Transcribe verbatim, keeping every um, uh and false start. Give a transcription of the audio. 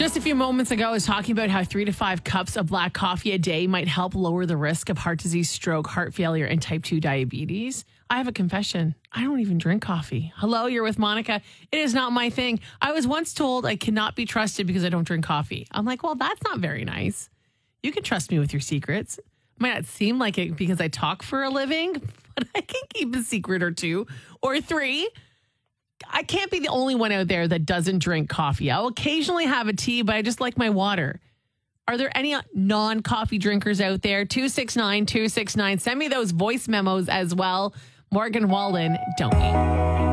Just a few moments ago, I was talking about how three to five cups of black coffee a day might help lower the risk of heart disease, stroke, heart failure, and type two diabetes. I have a confession. I don't even drink coffee. Hello, you're with Monica. It is not my thing. I was once told I cannot be trusted because I don't drink coffee. I'm like, well, that's not very nice. You can trust me with your secrets. Might not seem like it because I talk for a living, but I can keep a secret or two or three. I can't be the only one out there that doesn't drink coffee. I'll occasionally have a tea, but I just like my water. Are there any non-coffee drinkers out there? two six nine, two six nine. Send me those voice memos as well. Morgan Wallen, don't eat.